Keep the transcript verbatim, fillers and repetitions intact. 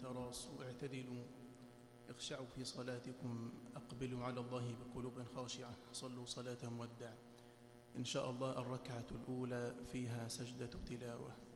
تراصوا اعتدلوا اخشعوا في صلاتكم أقبلوا على الله بقلوب خاشعة صلوا صلاة مودع. إن شاء الله الركعة الأولى فيها سجدة تلاوة.